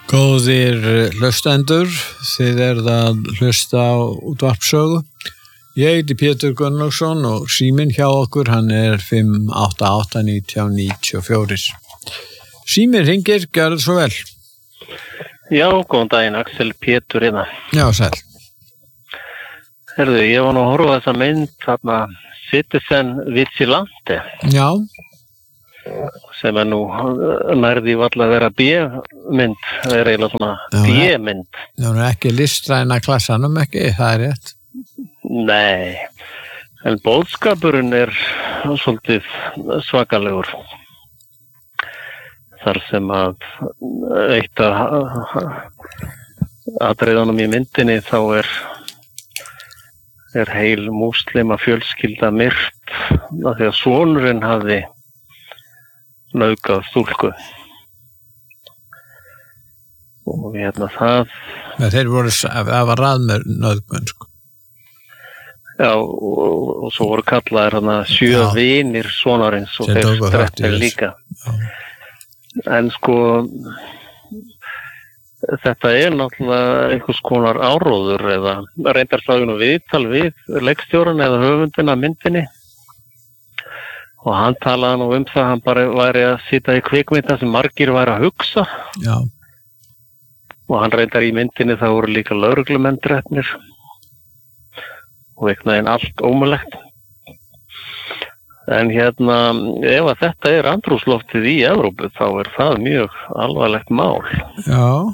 Góðir hlustendur, þið að hlusta á útvarpssögu. Ég heiti Pétur Gunnlaugsson og síminn hjá okkur, hann 588-1994. Síminn hringir, gjörðu svo vel. Já, góðan daginn, Axel Pétur hérna. Já, sæl. Herðu, ég var nú að horfa á þessa mynd, þarna Citizen Vigilante. Já. Sem nú nærði varla að vera B-mynd, það eiginlega svona B-mynd. Það ekki listræna klassanum ekki, það rétt. Nei, en boðskapurinn svolítið svakalegur. Þar sem að eitt af atriðunum í myndinni þá heil múslima fjölskylda myrt af því að sonurinn hafði nauðgað stúlku. Og það... Men þeir voru að rað með nauðgun, sko. Já, og svo voru kallaðir 7 vinir sonarins og þeir drepnir líka. Já. En sko, þetta náttúrulega einhvers konar áróður eða reyndarslagun og viðtal við leikstjóran eða höfundin af myndinni. Og hann talaði nú það, hann bara væri að sitja í kvikmynda sem margir væri að hugsa. Já. Og hann reyndar í myndinni það voru líka lögreglumenn drepnir. Og einhvern veginn allt ómögulegt. En ef að þetta andrúmsloftið í Evrópu, þá það mjög alvarlegt mál. Já.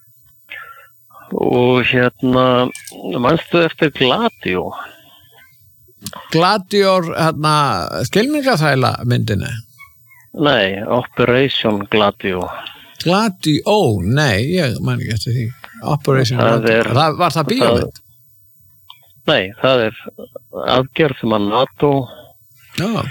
Og manstu eftir Gladio? Gladior, skylmingaþræla myndinni? Nei, Operation Gladio. Gladio, nei, ég man ekki eftir því. Operation Gladio, var það bíómynd? Nei, það aðgerð sem að NATO... Já.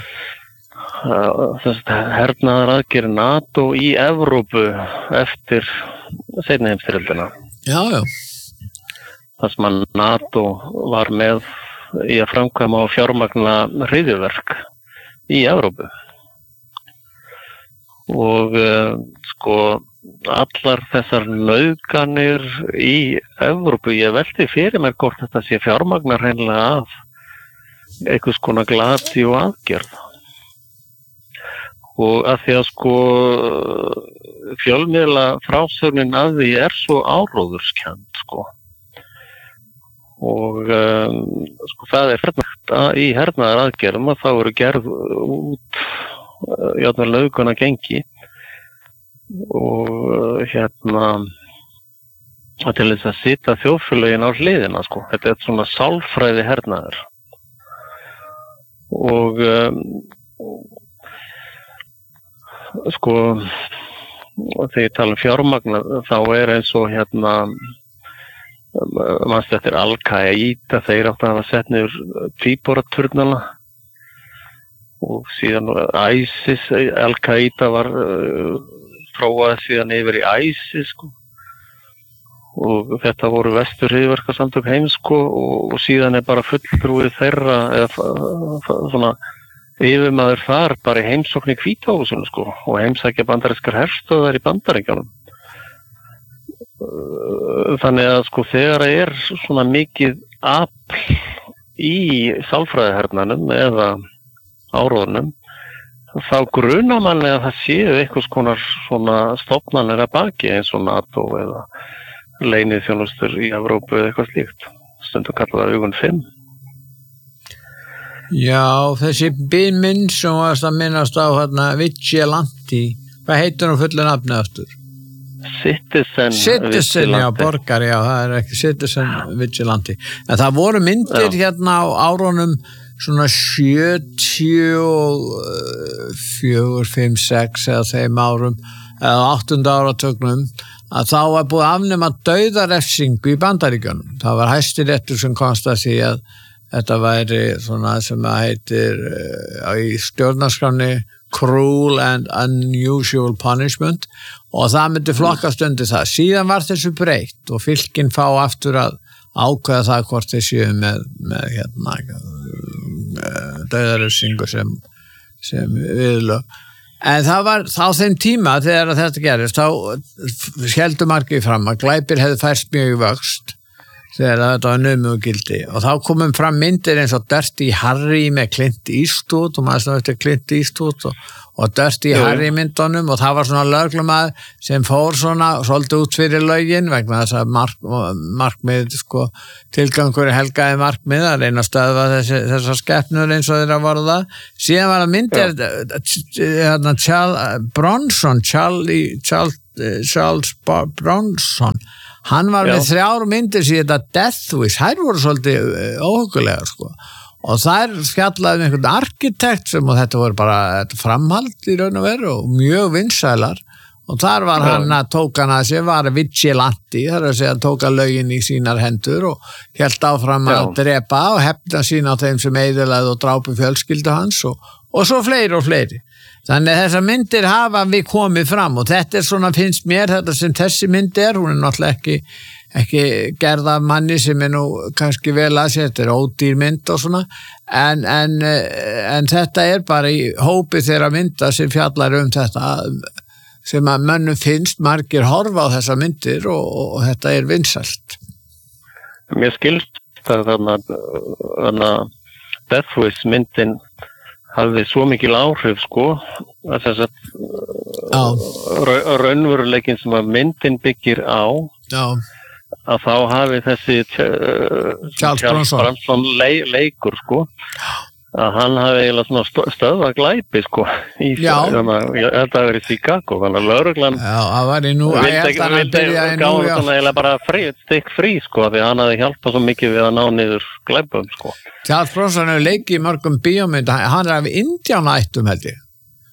Hernaðaraðgerð NATO í Evrópu eftir seinni heimsstyrjöldina. Já, já. Það sem að NATO var með í að framkvæma og fjármagna hryðjuverk í Evrópu. Og allar þessar nauðganir í Evrópu, ég velti fyrir mér hvort þetta sé fjármagnar hreinlega af einhvers konar Gladio aðgerð. Og að því að fjölmiðla frásögnin af því svo áróðurskennd, Og það í hernaðaraðgerðum að þá eru gerð út játnar nauðgana gengi og til þess að sitja þjóðfélögin á hliðina, Þetta svona sálfræði hernaðar. Og þegar ég tala fjármagna þá eins og manstu eftir Al-Qaida, þeir áttu að hafa sett niður tvíboraturnana og síðan ISIS, Al-Qaida var þróað síðan yfir í ISIS og þetta voru vesturhryðjuverkasamtök heims og síðan bara fulltrúið þeirra eða svona yfirmaður þar bara í heimsókn í Hvítahúsinu og heimsækja bandarískar herstöðar í Bandaríkjunum. Þannig að þegar svona mikið afl í sálfræðihernanum eða áróðunum þá grunar manni að það séu einhvers konar svona stofnanir að baki eins og NATO eða leyniþjónustur í Evrópu eða eitthvað slíkt. Stundum kallaði augun 5. Já, þessi mynd sem varst að minnast á Vigilante, hvað heitir hún fullu nafni aftur? Citizen Vigilante. Já, borgar, já, það ekki Citizen Vigilante. En það voru myndir á árunum svona 74, 5, 6 eða þeim árum, eða 8. áratögnum, að þá var búið að afnema dauðarefsingu í Bandaríkjunum. Það var Hæstiréttur sem komst að því að þetta væri svona sem að heitir í stjórnarskránni Cruel and Unusual Punishment og það myndi flokkast undir það. Síðan var þessu breytt og fylkin fá aftur að ákveða það hvort þeir séu með dauðarefsingu sem viðlög. En það var á þeim tíma þegar þetta gerist, þá héldu margir fram að glæpir hefði færst mjög í vöxt þegar þetta var numugildi og þá komum fram myndir eins og Dirty Harry með Clint Eastwood og maður svona eftir Clint Eastwood og Dirty Harry myndunum og það var svona lögreglumaður sem fór svona svolítið út fyrir lögin vegna þess að markmið sko, tilgangur helgaði markmið að reyna að stöðva þessar skepnur eins og þeirra voru það. Síðan var það myndir Charles Bronson hann var með 3 myndir síðan þetta Death Wish, þær voru svolítið óhugulega sko og þær fjallaði einhvern arkitekt sem og þetta voru bara framhald í raun og veru og mjög vinsælar og þar var hann að tók hann að sér var vigilante, þar að segja tóka lögin í sínar hendur og hélt áfram að drepa og hefna sína á þeim sem eyðilegðu og drápu fjölskyldu hans og svo fleiri og fleiri. Þannig að þessar myndir hafa við komið fram og þetta svona finnst mér þetta sem þessi mynd hún náttúrulega ekki gerð af manni sem nú kannski vel að sér, þetta ódýr mynd og svona en þetta bara í hópi þeirra mynda sem fjallar þetta sem að mönnum finnst margir horfa á þessar myndir og þetta vinsælt. Mér skilst það þarna Death Wish myndin hafði svo mikil áhrif sko að þess að raunveruleikin sem að myndin byggir á að þá hafi þessi Charles Bronson leikur sko að hann hafi eiginlega svona stöðvað glæpi sko í þetta verið Chicago þannig að lögreglan gáði svona eiginlega bara stikk frí sko því hann hafi hjálpað svo mikið við að ná niður glæpum sko. Charles Bronson hefur leikið í mörgum bíómynd hann af indjánaættum held ég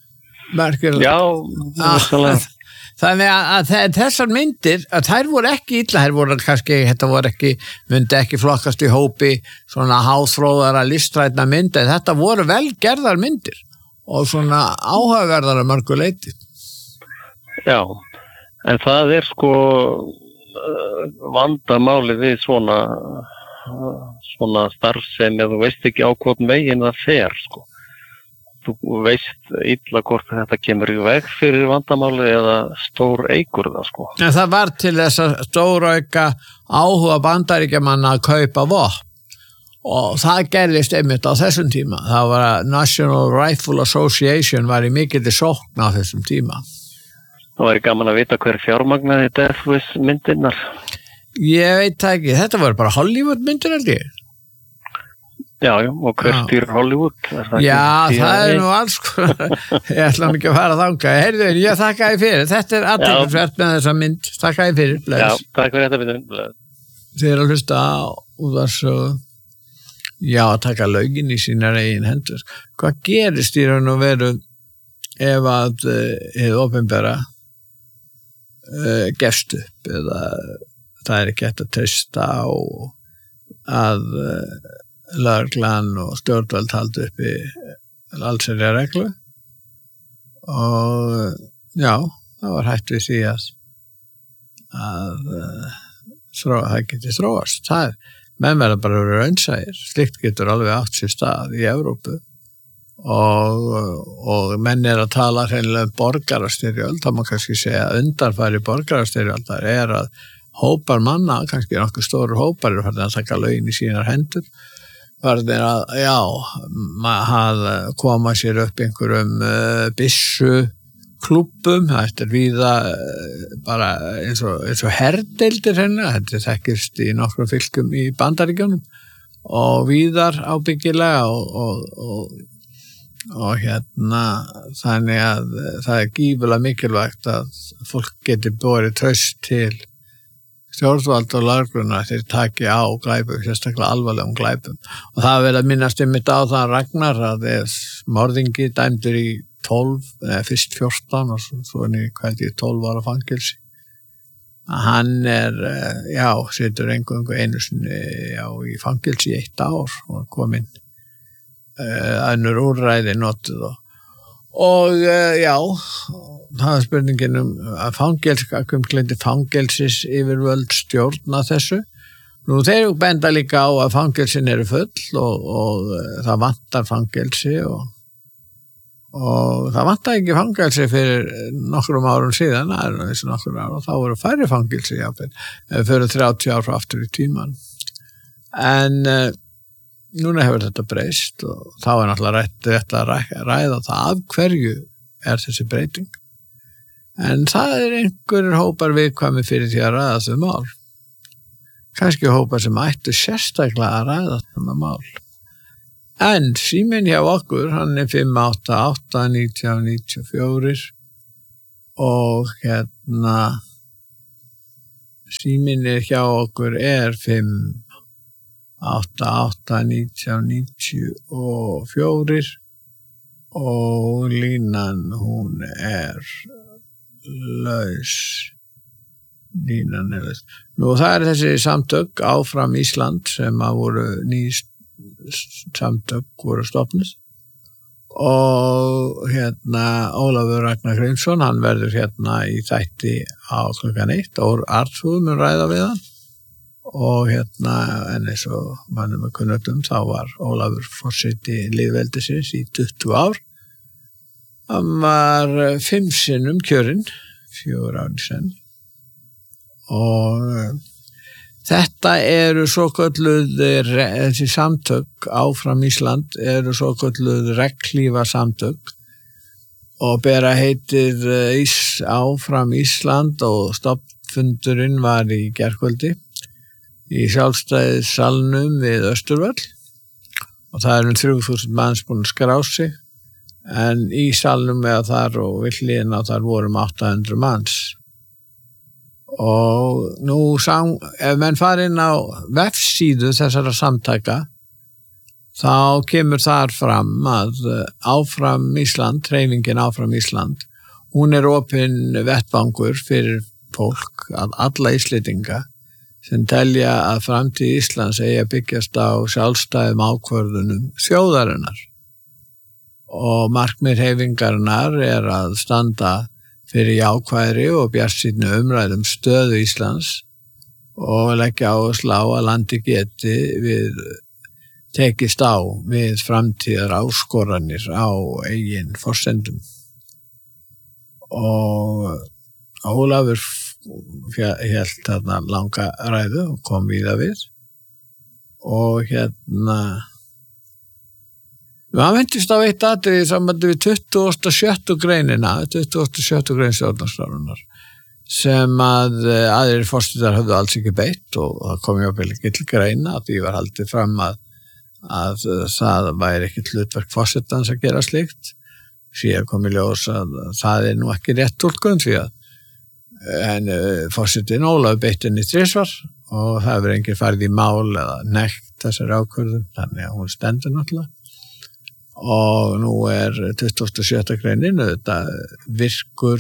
þannig að þessar myndir að þær voru ekki illa þær voru kannski, þetta voru ekki myndi ekki flokkast í hópi svona háþróðara listrætna myndir þetta voru vel gerðar myndir og svona áhugaverðar að mörgu leyti. Já, en það sko vandamálið við svona starfsemi að þú veist ekki á hvort megin það fer sko. Þú veist illa hvort þetta kemur í veg fyrir vandamáli eða stór eigur það sko. En það var til þess að stórauka áhuga Bandaríkjamanna að kaupa vopn og það gerðist einmitt á þessum tíma. Það var að National Rifle Association var í mikilli sókn á þessum tíma. Það var gaman að vita hver fjármagnaði Death Wish myndirnar. Ég veit það ekki, þetta var bara Hollywood myndir held ég. Já, og hver stýr Hollywood? Já, það nú alls ég ætla ekki að fara þanga. Heyrðu, ég þakka þér fyrir. Þetta athyglisvert með þessa mynd. Þakka þér fyrir. Já, takk fyrir þetta mynd. Þið að hlusta á útvarpssögu. Já, að taka lögin í sínar eigin hendur. Hvað gerist í raun og veru ef að hið opinbera gefst upp eða það ekki hægt að treysta á að lögreglan og stjórnvöld haldi uppi allsherjar reglu og já, það var hægt við því að það geti þróast. Menn verða bara að vera raunsæir. Slikt getur alveg átt sér stað í Evrópu og menn að tala hreinlega borgarastyrjöld. Það má kannski segja að undanfæri borgarastyrjöldar að hópar manna, kannski nokkuð stóru hópar farin að taka lögin í sínar hendur varðir að koma sér upp einhverjum byssu klúbbum, þetta víða bara eins og herdeildir hennar, þetta þekkist í nokkrum fylkum í Bandaríkjunum og víðar ábyggilega og þannig að það gífulega mikilvægt að fólk geti borið traust til stjórnvald og lögregluna þeir taki á glæpum, sérstaklega alvarlegum glæpum og það verið að minnast einmitt á það Ragnar að morðingi dæmdur í 12, fyrst 14 og svo í 12 ára fangelsi hann situr eingöngu einu sinni í fangelsi í 1 ár og kominn önnur úrræði notuð og það er spurningin að fangelsis yfirvöld stjórna þessu. Nú þeir benda líka á að fangelsin eru full og það vantar fangelsi og það vantaði ekki fangelsi fyrir nokkrum árum síðan, og þá voru færri fangelsi fyrir 30 ár aftur í tíman. En núna hefur þetta breyst og þá náttúrulega rétt að ræða það af hverju þessi breyting. En það einhverjir hópar viðkvæmi fyrir því að ræða þau mál. Kannski hópar sem ættu sérstaklega að ræða þau mál. En síminn hjá okkur, hann 588-1994 og síminn hjá okkur 588-1994 og línan hún laus. Nú það þessi samtök Áfram Ísland sem að voru samtök voru stofnuð og Ólafur Ragnar Grímsson, hann verður í þætti á 1:00 og Arthur mun ræða við hann og en eins og mannum að kunnutum þá var Ólafur forseti lýðveldisins í 20 ár. Hann var 5 sinnum kjörinn, 4 ár senn og þetta eru þessi samtök Áfram Ísland eru svokölluð regnhlífa samtök og bera heitið Áfram Ísland og stofnfundurinn var í gærkvöldi í sjálfstæðissalnum við Austurvöll og það eru 3000 manns búin að skrá sig en í salnum eða þar og við hliðina þar voru 800 manns. Og nú ef menn fara inn á vefsíðu þessara samtaka þá kemur þar fram að Áfram Ísland, hreyfingin Áfram Ísland, hún opin vettvangur fyrir fólk, alla Íslendinga sem telja að framtíð Íslands eigi að byggjast á sjálfstæðum ákvörðunum þjóðarinnar og markmið hreyfingarinnar að standa fyrir jákvæðri og bjartsýnni umræðum stöðu Íslands og leggja áherslu á að landi geti tekist á við framtíðar áskoranir á eigin forsendum. Og Ólafur hélt þarna langa ræðu og kom víða við og hann vendist á eitt atriði í sambandi við 27. greinina, 27. grein stjórnarskrárinnar sem að aðrir forsetar höfðu alls ekki beitt og það kom jafnvel ekki til greina að því var haldið fram að það væri ekki hlutverk forsetans að gera slíkt. Síðan kom í ljós að það nú ekki rétt túlkun því að forsetinn Ólafur beitti henni 3 og það hefur enginn farið í mál eða nekt þessari ákvörðun, þannig að hún stendur náttúrulega. Og nú 27. greinin þetta virkur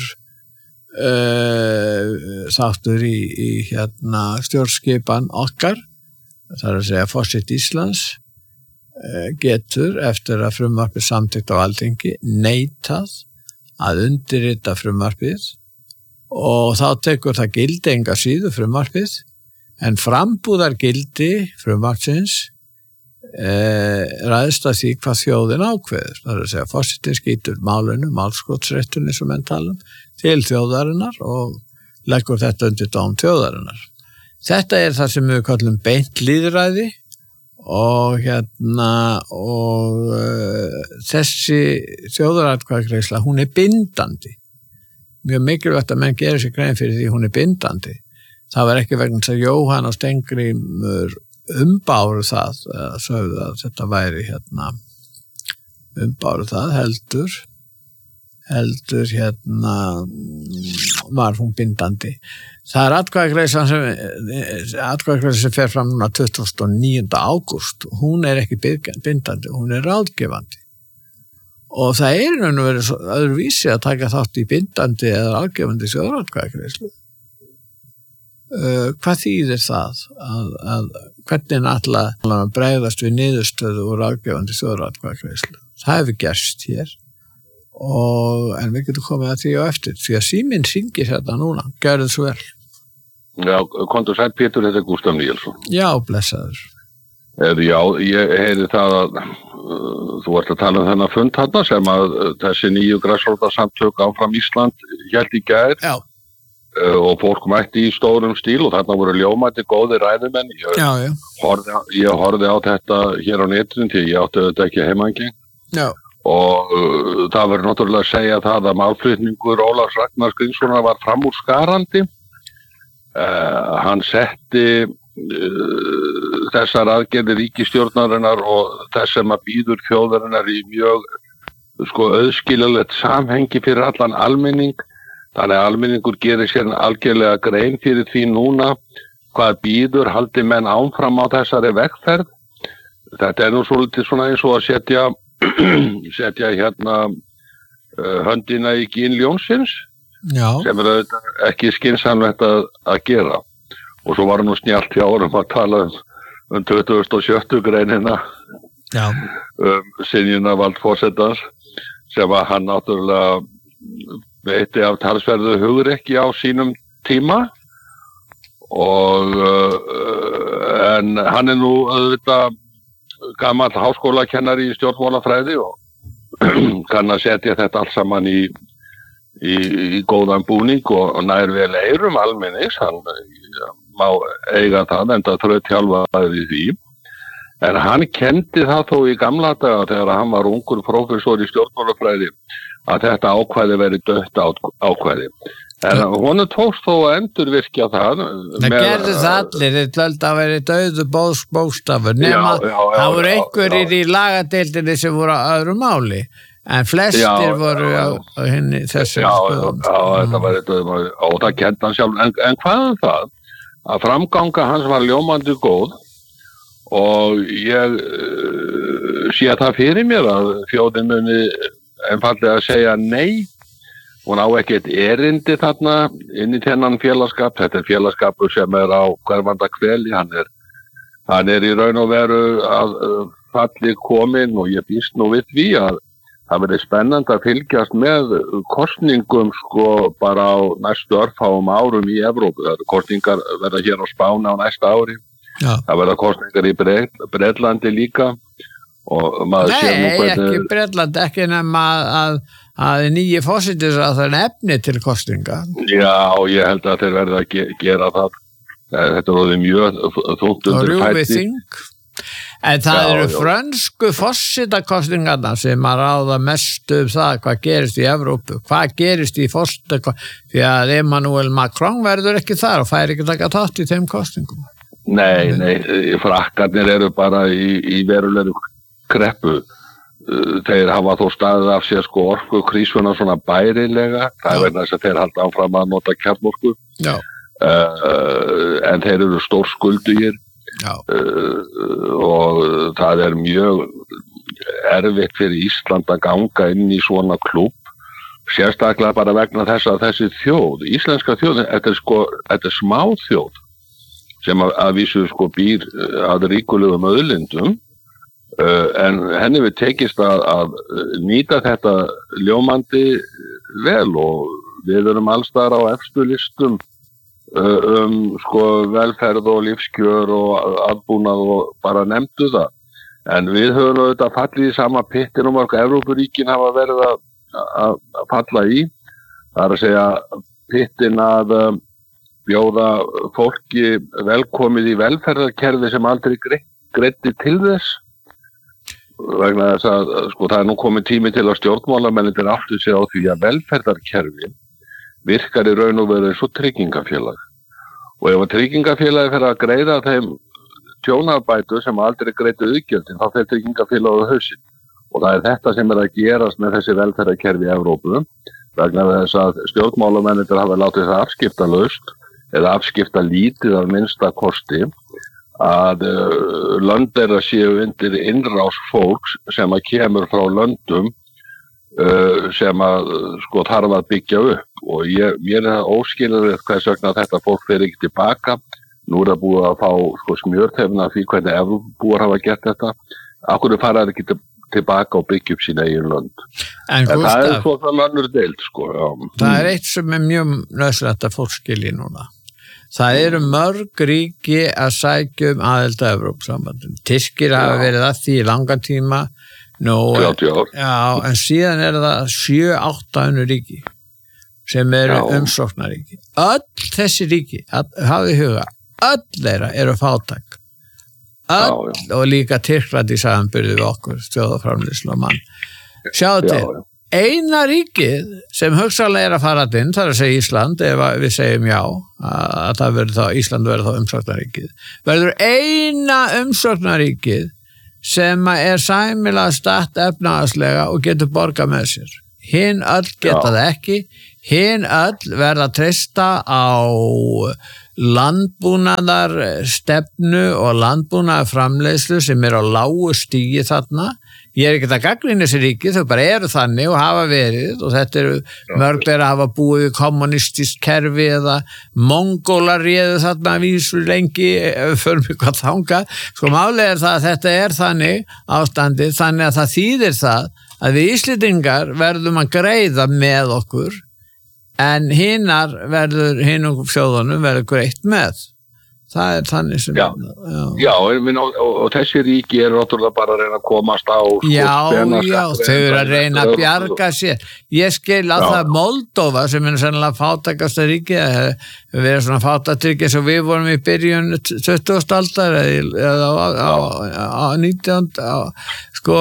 þáttur í stjórnskipan okkar, það að segja forseti Íslands getur eftir að frumvarpið samþykkt á Alþingi neitað að undirrita frumvarpið og þá tekur það gildi enga síðu frumvarpið en frambúðargildi frumvarpsins ræðst að því hvað þjóðin ákveður. Það að segja forsetinn skýtur málinu, málskotsréttunni sem menn talum til þjóðarinnar og leggur þetta undir dóm þjóðarinnar. Þetta það sem við kallum beint lýðræði og þessi þjóðaratkvæðagreiðsla hún bindandi. Mjög mikilvægt að menn gerir sér grein fyrir því hún bindandi. Það var ekki vegna þess að Jóhann og Steingrímur umbáru það, sögðu að þetta væri umbáru það, heldur var hún bindandi. Það atkvæðagreiðsla sem fer fram núna 29. ágúst, hún ekki bindandi, hún ráðgefandi. Og það nú verið öðruvísi að taka þátt í bindandi eða ráðgefandi þjóðaratkvæðagreiðslu. Hvað þýðir það að hvernig náttúrulega bregðast við niðurstöðu og ráðgefandi þjóðaratkvæðagreiðslu? Það hefur gerst hér en við getum komið að því á eftir því að síminn syngir þetta núna, gjörðu svo vel. Já, komdu sæll Pétur, þetta Gústaf Níelsson. Já, blessaður. Já, ég heyri það að þú ert að tala þennan fund þarna sem að þessi nýju grasrótarsamtök áfram Ísland hélt í gær. Já. Og fólk mætti í stórum stíl og þarna voru ljómandi góðir ræðumenn. Ég horfði á þetta hér á netinu því ég átti þetta ekki heimangi. Já. Og það verður náttúrulega að segja það að málflutningur Ólafs Ragnars Grímssonar var framúrskarandi. Hann setti þessar aðgerðir ríkisstjórnarinnar og þess sem að býður þjóðarinnar í mjög auðskiljanlegt samhengi fyrir allan almenning. Þannig að almenningur gerir sér algjörlega grein fyrir því núna hvað býður haldi menn áfram á þessari vegferð. Þetta nú svolítið svona eins og að setja hérna höndina í gín ljónsins. Já. Sem auðvitað ekki skynsamlegt að gera. Og svo var nú snjallt hjá honum að tala um 27. greinina synjunarvald forsetans sem að hann náttúrulega veitti af talsverðu hugrekki á sínum tíma og en hann nú auðvitað gamall háskólakennari í stjórnmálafræði og kann að setja þetta allt saman í góðan búning og nær vel eyrum almennings, hann má eiga það enda þrautþjálfaður í því. En hann kenndi það þó í gamla daga þegar hann var ungur prófessor í stjórnmálafræði að þetta ákvæði veri dautt ákvæði. En honum tókst þó að endurvirkja það. Það gerði það allir, þeir töldu að veri dauðu bókstafur, nema það voru einhverjir í lagadeildinni sem voru á öðru máli. En flestir voru á henni þessu skoðun. Já, þetta var þetta og það kenndi hann sjálf. En hvað það? Að framganga hans var ljómandi góð og ég sé það fyrir mér að þjóðin muni einfaldlega að segja nei. Hún á ekkert erindi þarna inn í þennan félagskap. Þetta félagskapur sem á hverfanda hveli. Hann í raun og veru að falli komin og ég býst nú við því að það verður spennandi að fylgjast með kosningum bara á næstu örfáum árum í Evrópu. Það eru kosningar verða hér á Spáni á næsta ári. Já. Það verða kosningar í Bretlandi líka. Og maður sér nú hvernig... Nei, ekki Bretlandi, ekki nema að nýji forsætisráðherra efni til kosninga. Já, ég held að þeir verða að gera það. Þetta er mjög þungt undir fæti. Og rjúfið þing. En það eru frönsku forsetakosningarna sem að ráða mest það hvað gerist í Evrópu, hvað gerist í því að Emmanuel Macron verður ekki þar og fær ekki taka þátt í þeim kosningum. Nei, frakkarnir eru bara í verulegri kreppu. Þeir hafa þó staðið af sér orkukrísuna svona bærilega, það vegna þess að þeir halda áfram að nota kjarnorku. En þeir eru stórskuldugir. Og það er mjög erfitt fyrir Ísland að ganga inn í svona klúbb, sérstaklega bara vegna þess að þessi þjóð, íslenska þjóð, þetta er smá þjóð sem að vísu býr að ríkulegum auðlindum, en henni við tekist að nýta þetta ljómandi vel og við erum allstaðar á efstu listum velferð og lífskjör og aðbúnað og bara nefndu það. En við höfum auðvitað fallið í sama pittin og mörg Evrópuríkin hafa verið að falla í. Það er að segja pittin að bjóða fólki velkomið í velferðarkerfi sem aldrei greiddi til þess. Vegna þess að það er nú komið tími til að stjórnmálamennir áttu sig á því að velferðarkerfi virkar í raun og veru eins og tryggingafélag. Og ef að tryggingafélagi fer að greiða þeim tjónabætur sem aldrei greiddu auðgjöldin, þá fer tryggingafélagi á hausinn. Og það er þetta sem að gerast með þessi velferðarkerfi í Evrópu, vegna þess að stjórnmálamennir hafa látið það afskiptalaust eða afskipta lítið að minnsta kosti að lönd þeirra séu undir innrás fólks sem að kemur frá löndum sem að þarf að byggja upp og mér er óskiljanlegt hvers vegna þetta fólk fer ekki tilbaka. Nú er það búið að fá smjörþefna því hvernig Evrópubúar hafa gert þetta. Af hverju fara það ekki tilbaka og byggja upp sína eigin lönd. En það er svo það önnur deild. Já. Það er eitt sem er mjög nauðsynlegt að fólk skilji núna. Það eru mörg ríki að sækja aðild að Evrópusambandinu. Tyrkir hafa verið að því í langan tíma. 30 ár. Já, en síðan það 7-8 ríki sem eru umsóknaríki. Öll þessi ríki, hafið í huga, öll þeirra eru fátæk. Öll, og líka Tyrkland í samanburði við okkur, þjóðarframleiðslu og mann. Sjáðu til, eina ríkið sem hugsanlega að fara inn, það að segja Ísland, ef við segjum já, að það verður þá, Ísland verður þá umsóknaríkið, verður eina umsóknaríkið sem sæmilega statt efnahagslega og getur borgað með sér. Hinn öll geta það ekki, hinn öll verða að treysta á landbúnaðar stefnu og landbúnaðar framleiðslu sem á lágu stigi þarna. Ég ekki að gagnrýna þessi ríki, þau bara eru þannig og hafa verið og þetta eru mörg þeirra að hafa búið í kommunistist kerfi eða mongólar réðu þarna vísu lengi, fyrir mig hvað þangað. Sko málið það að þetta þannig ástandið, þannig að það þýðir það að við Íslendingar verðum að greiða með okkur en hinum þjóðunum verður greitt með. Það þannig sem... Já, og þessi ríki náttúrulega bara að reyna að komast á... Já, þau eru að reyna að bjarga sér. Ég skil að það Moldova sem sennilega fátækasta ríki, við erum svona fátæktryggi sem við vorum í byrjun 20. aldar eða á 19. Sko...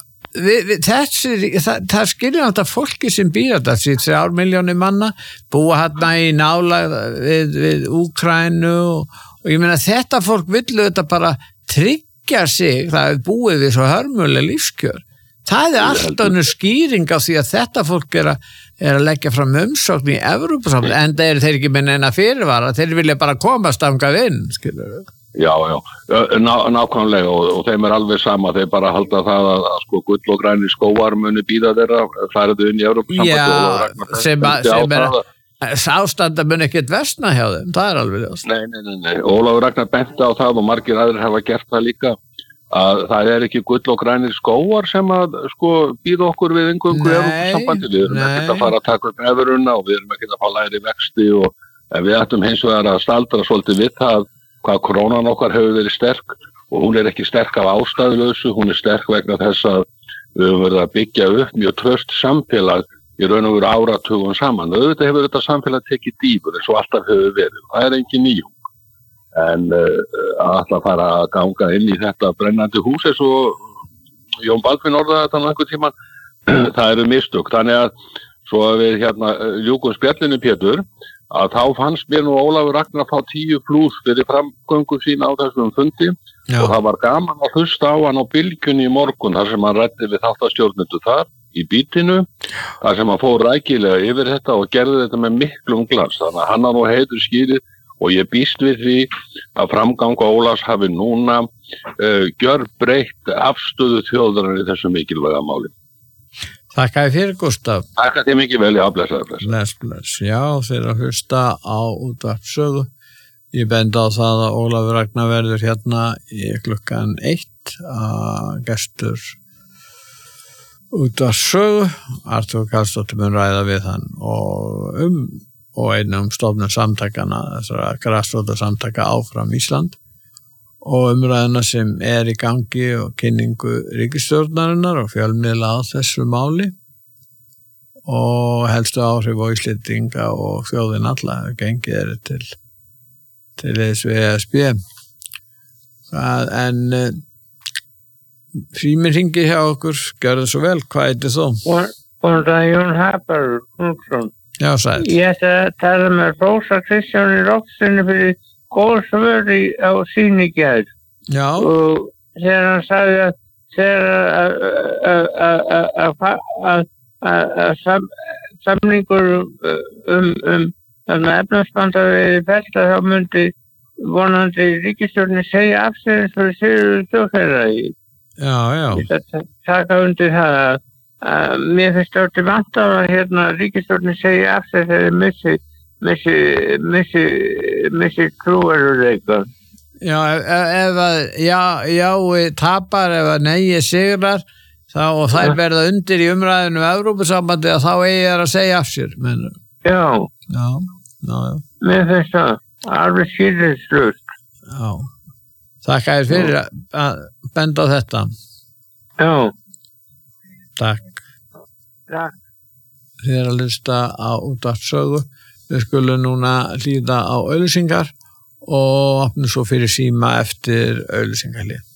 það skilur náttúrulega fólki sem býr þessi 3 milljónir manna búa hérna í nálægð við Úkraínu og ég meina þetta fólk vill þetta bara tryggja sig, það er búið við svo hörmuleg lífskjör. Það alltaf önnur skýring á því að þetta fólk að leggja fram umsókn í Evrópusambandið, en það þeir ekki með neina fyrirvara, þeir vilja bara komast þangað inn, skilur við. Já, nákvæmlega og þeim alveg sama, þeir bara halda það að sko gull og grænir skóar muni býða þeirra, færðu inn í Evrópusambandið. Já, sem ástanda mun ekkert versna hjá þeim, það alveg ljóst. Nei, Ólafur Ragnar benti á það og margir aðrir hafa gert það líka, að það ekki gull og grænir skóar sem að sko býða okkur við eingöngu Evrópusambandið, við erum ekkert að fara að taka upp evruna og við erum ekkert að fá lægri vexti og við ættum hins vegar að staldra svolítið við það hvað krónan okkar hefur verið sterk og hún ekki sterk af ástæðulausu, hún sterk vegna þess að við höfum verið að byggja upp mjög traust samfélag í raun og veru áratugum saman. Auðvitað hefur þetta samfélag tekið dýpur eins og alltaf hefur verið. Það engin nýjung. En alltaf fara að ganga inn í þetta brennandi hús eins og Jón Baldvin orðaði þetta einhvern tímann, það eru mistök. Þannig að svo að við ljúkum spjallinu Pétur, að þá fannst mér nú Ólafur Ragnar fá 10 plús fyrir framgöngu sína á þessum fundi og það var gaman að hlusta á hann á Bylgjunni í morgun þar sem hann ræddi við þáttastjórnendur þar í bítinu, þar sem hann fór rækilega yfir þetta og gerði þetta með miklum glans, þannig að hann nú heitur skýrið og ég býst við því að framganga Ólafs hafi núna gjörbreytt afstöðu þjóðarinnar í þessu mikilvæga máli. Þakka þér fyrir, Gústaf. Þakka þér mikið vel, já, bless. Já, þeir að hlusta á útvarpssögu. Ég bendi á það að Ólafur Ragnar verður hérna í klukkan 1 að gestur útvarpssögu. Arthur Karlsdóttir mun ræða við hann og einum stofnun samtakana, þessara grasrótarsamtaka Áfram Ísland og umræðina sem í gangi og kynningu ríkisstjórnarinnar og fjölmiðla á þessu máli og helstu áhrif á Íslendinga og þjóðin alla gengið til þessu ESB. En Frímir hringi hjá okkur, gjörðu svo vel, hvað heitir þú? Jón Haber Knútsson. Já, sæl. Ég ætla að tala með Rósa Kristjáni Róksinni fyrir góð svöri á síni gær. Já. Og þegar hann sagði að samningur efnahagsbandalagið fellur þá myndi vonandi ríkisstjórnin segja af sér eins og Sigurður þjóðfélagi. Já. Ég ætla að taka undir það að mér finnst þetta vant á að ríkisstjórnin segja af sér þegar missi trúverðurleika. Já, ef tapar, ef nei sigrar og þær verða undir í umræðinu Evrópusambandi að þá þær að segja af sér. Já. Mér finnst það. alveg skýrðislaust. Já. Þakka þér fyrir að benda á þetta. Já. Takk. Takk. Þið að hlusta á útvarpssögu. Við skulum núna hlýða á auglýsingar og opna svo fyrir síma eftir auglýsingarlið.